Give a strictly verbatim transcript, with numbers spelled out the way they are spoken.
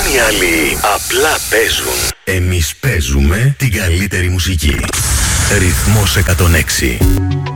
οι άλλοι απλά παίζουν. Εμείς παίζουμε την καλύτερη μουσική. Ρυθμός εκατόν έξι.